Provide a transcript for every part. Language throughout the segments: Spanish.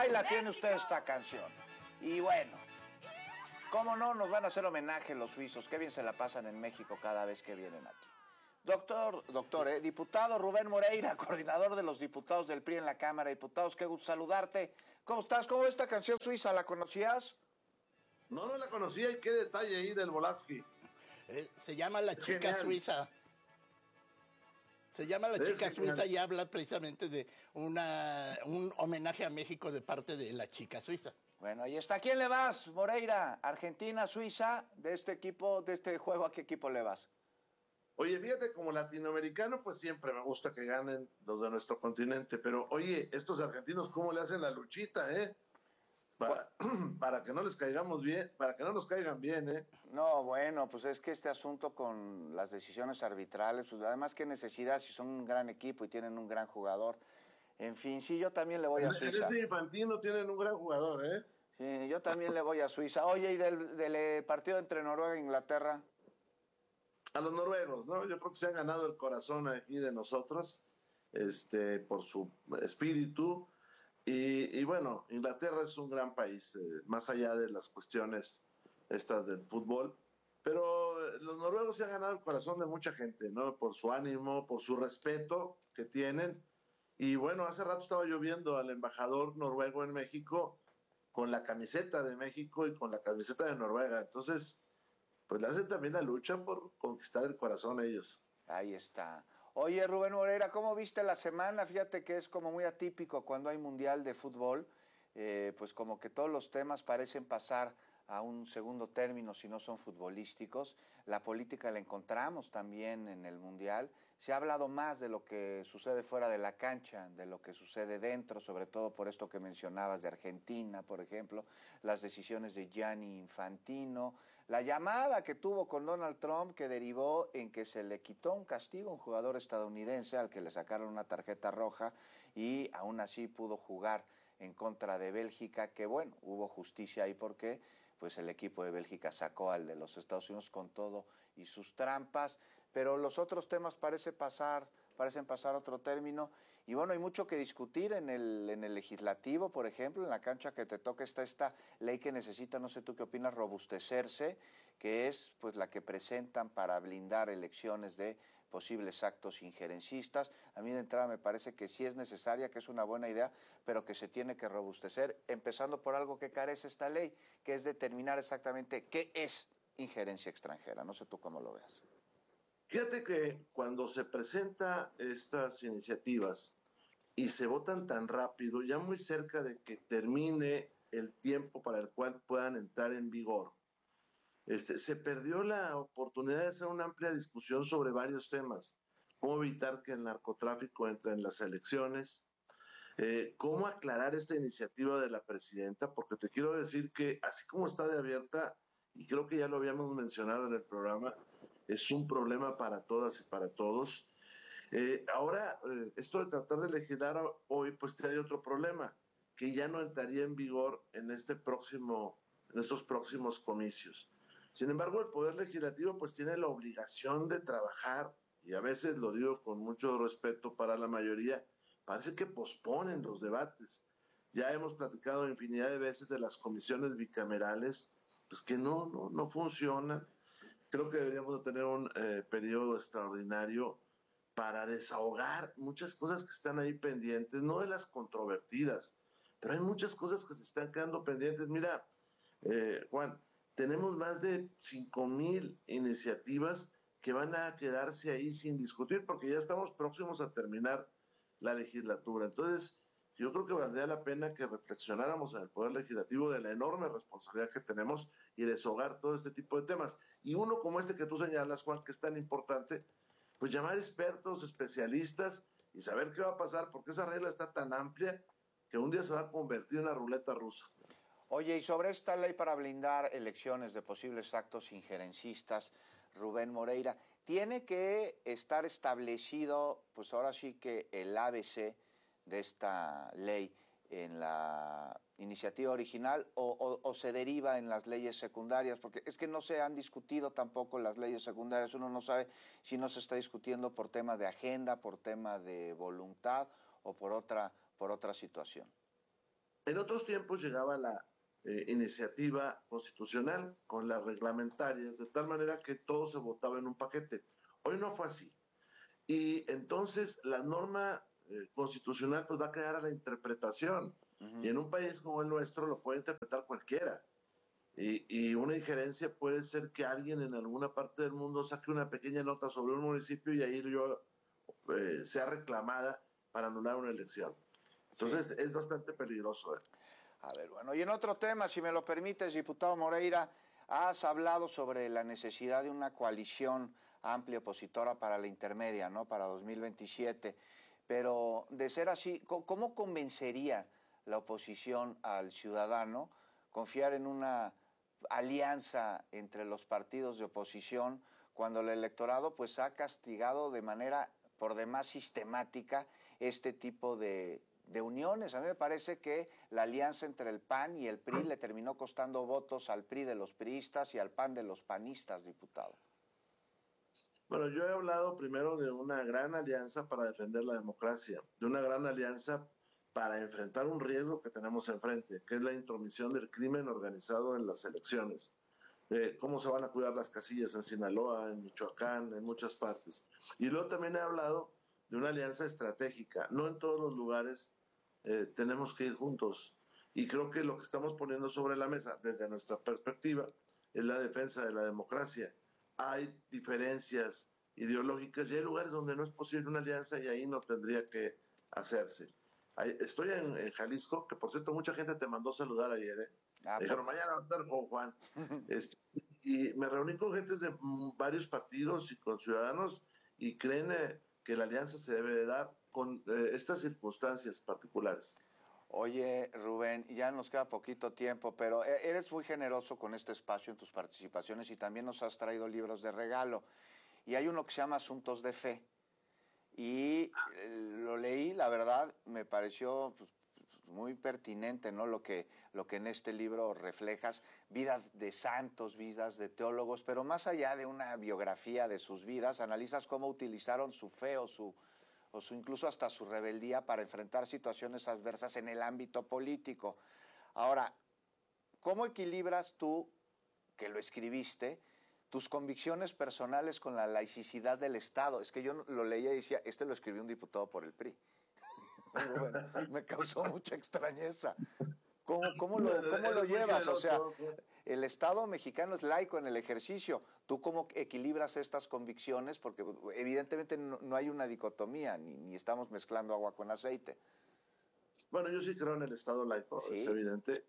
Ahí la tiene usted esta canción. Y bueno, cómo no nos van a hacer homenaje los suizos. Qué bien se la pasan en México cada vez que vienen aquí. Diputado Rubén Moreira, coordinador de los diputados del PRI en la Cámara de Diputados, qué gusto saludarte. ¿Cómo estás? ¿Cómo esta canción suiza? ¿La conocías? No la conocía y qué detalle ahí del Volaski. Se llama La Chica Genial. Suiza. Se llama La Chica Suiza y habla precisamente de un homenaje a México de parte de La Chica Suiza. Bueno, ahí está. ¿A quién le vas, Moreira? ¿Argentina, Suiza? De este equipo, de este juego, ¿a qué equipo le vas? Oye, fíjate, como latinoamericano, pues siempre me gusta que ganen los de nuestro continente, pero oye, estos argentinos, ¿cómo le hacen la luchita, Para que no les caigamos bien, para que no nos caigan bien, No, bueno, pues es que este asunto con las decisiones arbitrales, pues además qué necesidad si son un gran equipo y tienen un gran jugador. En fin, sí, yo también le voy a Suiza. En ese Infantino tienen un gran jugador, Sí, yo también le voy a Suiza. Oye, ¿y del partido entre Noruega e Inglaterra? A los noruegos, ¿no? Yo creo que se han ganado el corazón aquí de nosotros, por su espíritu. Y bueno, Inglaterra es un gran país, más allá de las cuestiones estas del fútbol, pero los noruegos se han ganado el corazón de mucha gente, ¿no? Por su ánimo, por su respeto que tienen. Y bueno, hace rato estaba yo viendo al embajador noruego en México con la camiseta de México y con la camiseta de Noruega. Entonces, pues le hacen también la lucha por conquistar el corazón a ellos. Ahí está. Oye, Rubén Moreira, ¿cómo viste la semana? Fíjate que es como muy atípico cuando hay mundial de fútbol, pues como que todos los temas parecen pasar a un segundo término si no son futbolísticos. La política la encontramos también en el mundial. Se ha hablado más de lo que sucede fuera de la cancha, de lo que sucede dentro, sobre todo por esto que mencionabas de Argentina, por ejemplo, las decisiones de Gianni Infantino, la llamada que tuvo con Donald Trump que derivó en que se le quitó un castigo a un jugador estadounidense al que le sacaron una tarjeta roja y aún así pudo jugar en contra de Bélgica, que bueno, hubo justicia ahí porque pues el equipo de Bélgica sacó al de los Estados Unidos con todo y sus trampas, pero los otros temas parecen pasar a otro término, y bueno, hay mucho que discutir en el legislativo, por ejemplo, en la cancha que te toca está esta ley que necesita, no sé tú qué opinas, robustecerse, que es pues la que presentan para blindar elecciones de posibles actos injerencistas. A mí de entrada me parece que sí es necesaria, que es una buena idea, pero que se tiene que robustecer, empezando por algo que carece esta ley, que es determinar exactamente qué es injerencia extranjera. No sé tú cómo lo veas. Fíjate que cuando se presentan estas iniciativas y se votan tan rápido, ya muy cerca de que termine el tiempo para el cual puedan entrar en vigor, se perdió la oportunidad de hacer una amplia discusión sobre varios temas. Cómo evitar que el narcotráfico entre en las elecciones, cómo aclarar esta iniciativa de la presidenta, porque te quiero decir que así como está de abierta, y creo que ya lo habíamos mencionado en el programa, es un problema para todas y para todos. Ahora, esto de tratar de legislar hoy, pues trae otro problema, que ya no entraría en vigor en estos próximos comicios. Sin embargo, el Poder Legislativo pues tiene la obligación de trabajar, y a veces lo digo con mucho respeto para la mayoría, parece que posponen los debates. Ya hemos platicado infinidad de veces de las comisiones bicamerales, pues que no funcionan. Creo que deberíamos tener un periodo extraordinario para desahogar muchas cosas que están ahí pendientes, no de las controvertidas, pero hay muchas cosas que se están quedando pendientes. Mira, Juan, tenemos más de 5,000 iniciativas que van a quedarse ahí sin discutir porque ya estamos próximos a terminar la legislatura. Entonces, yo creo que valdría la pena que reflexionáramos en el Poder Legislativo de la enorme responsabilidad que tenemos y deshogar todo este tipo de temas. Y uno como este que tú señalas, Juan, que es tan importante, pues llamar expertos, especialistas y saber qué va a pasar, porque esa regla está tan amplia que un día se va a convertir en una ruleta rusa. Oye, y sobre esta ley para blindar elecciones de posibles actos injerencistas, Rubén Moreira, tiene que estar establecido, pues ahora sí que el ABC de esta ley en la iniciativa original o se deriva en las leyes secundarias, porque es que no se han discutido tampoco las leyes secundarias, uno no sabe si no se está discutiendo por tema de agenda, por tema de voluntad o por otra situación. En otros tiempos llegaba la iniciativa constitucional con las reglamentarias, de tal manera que todo se votaba en un paquete. Hoy no fue así. Y entonces la norma constitucional pues va a quedar a la interpretación. Y en un país como el nuestro lo puede interpretar cualquiera. Y una injerencia puede ser que alguien en alguna parte del mundo saque una pequeña nota sobre un municipio y ahí sea reclamada para anular una elección. Entonces es bastante peligroso. A ver, bueno, y en otro tema, si me lo permites, diputado Moreira, has hablado sobre la necesidad de una coalición amplia opositora para la intermedia, ¿no? Para 2027. Pero de ser así, ¿cómo convencería la oposición al ciudadano confiar en una alianza entre los partidos de oposición cuando el electorado pues ha castigado de manera por demás sistemática este tipo de uniones? A mí me parece que la alianza entre el PAN y el PRI le terminó costando votos al PRI de los priistas y al PAN de los panistas, diputado. Bueno, yo he hablado primero de una gran alianza para defender la democracia, de una gran alianza para enfrentar un riesgo que tenemos enfrente, que es la intromisión del crimen organizado en las elecciones. Cómo se van a cuidar las casillas en Sinaloa, en Michoacán, en muchas partes. Y luego también he hablado de una alianza estratégica. No en todos los lugares tenemos que ir juntos. Y creo que lo que estamos poniendo sobre la mesa, desde nuestra perspectiva, es la defensa de la democracia. Hay diferencias ideológicas y hay lugares donde no es posible una alianza y ahí no tendría que hacerse. Estoy en Jalisco, que por cierto mucha gente te mandó saludar ayer. Me dijeron, mañana va a estar con Juan. Y me reuní con gentes de varios partidos y con ciudadanos y creen que la alianza se debe de dar con estas circunstancias particulares. Oye, Rubén, ya nos queda poquito tiempo, pero eres muy generoso con este espacio en tus participaciones y también nos has traído libros de regalo. Y hay uno que se llama Asuntos de Fe. Y lo leí, la verdad, me pareció pues, muy pertinente, ¿no? Lo que en este libro reflejas, vidas de santos, vidas de teólogos, pero más allá de una biografía de sus vidas, analizas cómo utilizaron su fe o su incluso hasta su rebeldía para enfrentar situaciones adversas en el ámbito político. Ahora, ¿cómo equilibras tú, que lo escribiste, tus convicciones personales con la laicidad del Estado? Es que yo lo leía y decía, lo escribió un diputado por el PRI. Bueno, me causó mucha extrañeza. ¿Cómo lo llevas? O sea, el Estado mexicano es laico en el ejercicio. ¿Tú cómo equilibras estas convicciones? Porque evidentemente no hay una dicotomía, ni estamos mezclando agua con aceite. Bueno, yo sí creo en el Estado laico, ¿sí? Es evidente.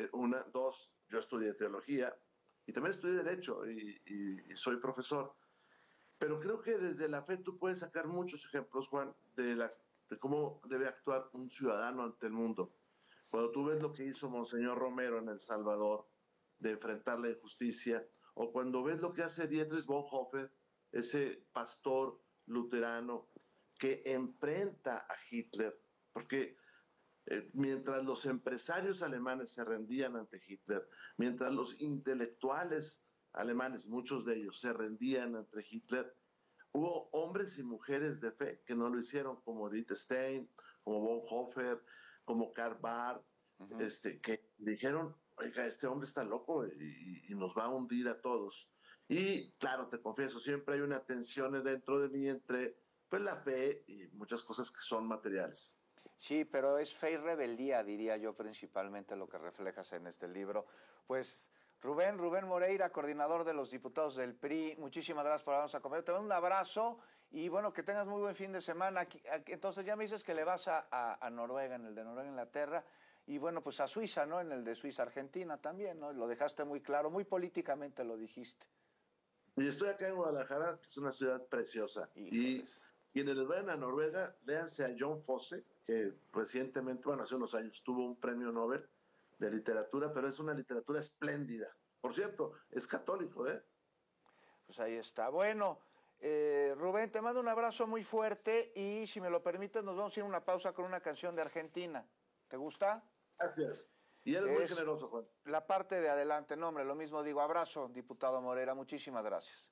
Dos, yo estudié teología y también estudié Derecho y soy profesor. Pero creo que desde la fe tú puedes sacar muchos ejemplos, Juan, de cómo debe actuar un ciudadano ante el mundo. Cuando tú ves lo que hizo Monseñor Romero en El Salvador, de enfrentar la injusticia, o cuando ves lo que hace Dietrich Bonhoeffer, ese pastor luterano que enfrenta a Hitler, porque mientras los empresarios alemanes se rendían ante Hitler, mientras los intelectuales alemanes, muchos de ellos, se rendían ante Hitler, hubo hombres y mujeres de fe que no lo hicieron, como Edith Stein, como Bonhoeffer, como Karl Barth, que dijeron, oiga, este hombre está loco y nos va a hundir a todos. Y claro, te confieso, siempre hay una tensión dentro de mí entre pues, la fe y muchas cosas que son materiales. Sí, pero es fe y rebeldía, diría yo, principalmente lo que reflejas en este libro. Pues Rubén Moreira, coordinador de los diputados del PRI, muchísimas gracias por habernos acompañado. Te mando un abrazo y bueno, que tengas muy buen fin de semana. Entonces ya me dices que le vas a Noruega, en el de Noruega, Inglaterra, y bueno, pues a Suiza, ¿no? En el de Suiza, Argentina también, ¿no? Lo dejaste muy claro, muy políticamente lo dijiste. Y estoy acá en Guadalajara, que es una ciudad preciosa. Híjoles. Y quienes les vayan a Noruega, léanse a John Fosse, que recientemente, bueno, hace unos años tuvo un premio Nobel de literatura, pero es una literatura espléndida. Por cierto, es católico, ¿eh? Pues ahí está. Bueno, Rubén, te mando un abrazo muy fuerte y si me lo permites nos vamos a ir a una pausa con una canción de Argentina. ¿Te gusta? Gracias. Y eres muy generoso, Juan. La parte de adelante, no hombre, lo mismo digo. Abrazo, diputado Moreira, muchísimas gracias.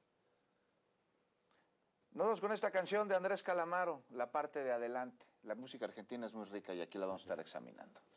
Nos vamos con esta canción de Andrés Calamaro, La parte de adelante. La música argentina es muy rica y aquí la vamos a estar examinando.